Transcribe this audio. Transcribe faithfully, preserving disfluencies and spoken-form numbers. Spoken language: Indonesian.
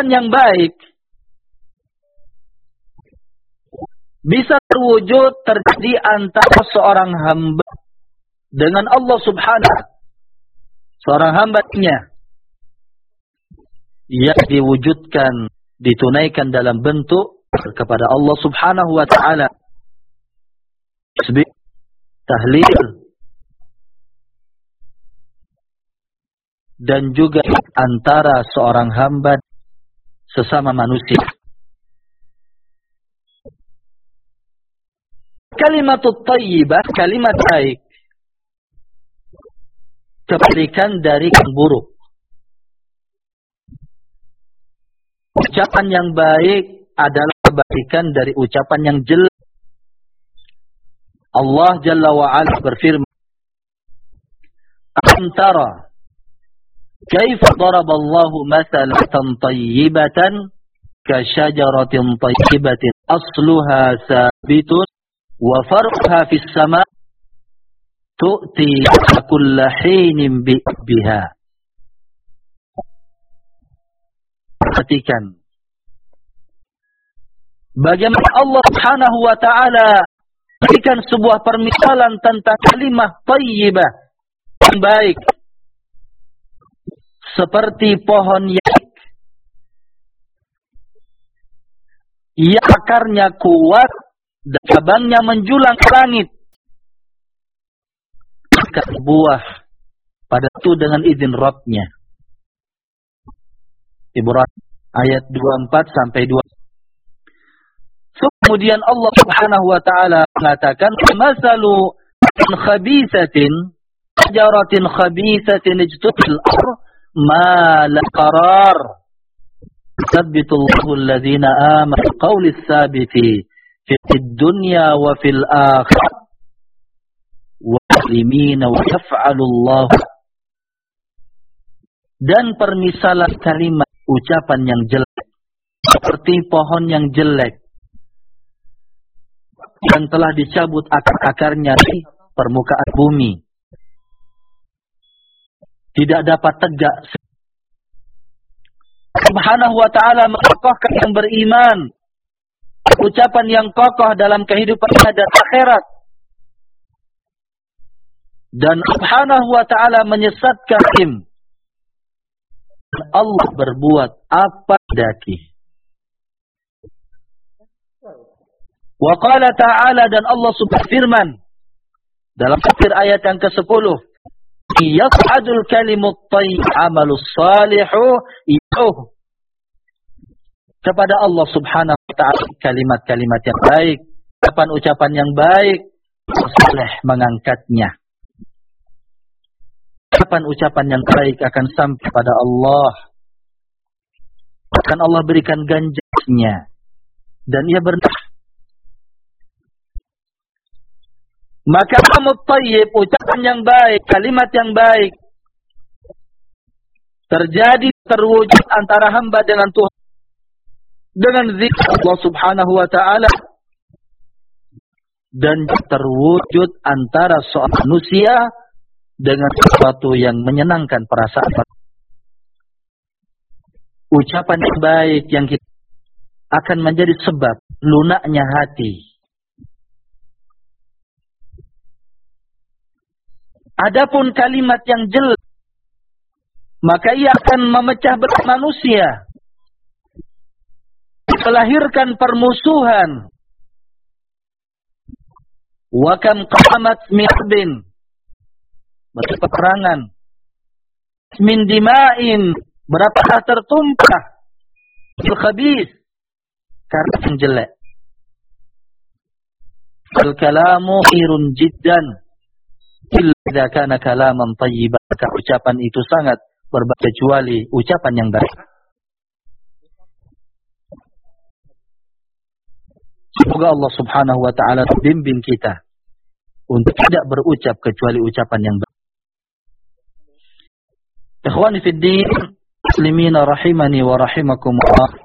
ucapan yang baik bisa terwujud terjadi antara seorang hamba dengan Allah Subhanahu. Seorang hambanya yang diwujudkan, ditunaikan dalam bentuk kepada Allah Subhanahu wa ta'ala. Tasbih, tahlil, dan juga antara seorang hamba sesama manusia. Kalimatut thayyibah, kalimat baik, kebalikan dari yang buruk. Ucapan yang baik adalah kebalikan dari ucapan yang jelek. Allah Jalla wa'ala berfirman, Alam tara kaifa daraballahu mathalatan tayyibatan ka syajaratin tayyibatin asluha sabitun wa far'uha fis sama' tu'ti kulla hinin biha. Perhatikan bagaimana Allah Subhanahu wa ta'ala berikan sebuah permisalan tentang kalimah thayyibah yang baik, seperti pohon yang yang akarnya kuat dan cabangnya menjulang ke langit, buah pada itu dengan izin Rabbnya. Ibrahim ayat dua puluh empat sampai dua puluh. Kemudian Allah Subhanahu wa ta'ala mengatakan, masalu khabisatin syajaratin khabisatin ijtubil ar ma la qarar tsabbitullahu alladhina amanu qawlis sabiti fid dunya wa fil akhirah wa muslimina wa yaf'alullahu. Dan permisalan kalimat ucapan yang jelek seperti pohon yang jelek yang telah dicabut akar-akarnya di permukaan bumi, tidak dapat tegak. Subhanahu wa ta'ala mengokohkan yang beriman, ucapan yang kokoh dalam kehidupan dan akhirat, dan Subhanahu wa ta'ala menyesatkan tim. Allah berbuat apa daki. Wa qala ta'ala, dan Allah subhanahu dalam tafsir ayat yang kesepuluh, yas'adul kalimut thayyib amalus salihu yuh. Kepada Allah Subhanahu wa ta'ala kalimat-kalimat yang baik, ucapan-ucapan yang baik, saleh mengangkatnya. Ucapan-ucapan yang baik akan sampai pada Allah, akan Allah berikan ganjarnya, dan ia benar. Maka kalimut thayyib, ucapan yang baik, kalimat yang baik, terjadi, terwujud antara hamba dengan Tuhan dengan zikir Allah Subhanahu wa ta'ala, dan terwujud antara seorang manusia dengan sesuatu yang menyenangkan perasaan. Ucapan yang baik yang kita akan menjadi sebab lunaknya hati. Adapun kalimat yang jelek, maka ia akan memecah belah manusia, melahirkan permusuhan. Wa kam qamat mi'bin, peperangan, min dima'in, berapa tertumpah, bil khabith, karena yang jelek. Al kalamu khairun jiddan illa kana kalaman thayyiban. Ucapan itu sangat berbeda kecuali ucapan yang baik. Semoga Allah Subhanahu wa ta'ala bimbing kita untuk tidak berucap kecuali ucapan yang baik. Ikhwani fid din, muslimina rahimani wa rahimakumullah.